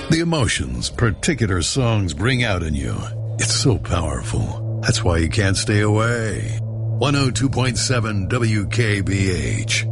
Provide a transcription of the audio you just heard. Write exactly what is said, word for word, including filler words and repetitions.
The emotions particular songs bring out in you. It's so powerful. That's why you can't stay away. one oh two point seven W K B H.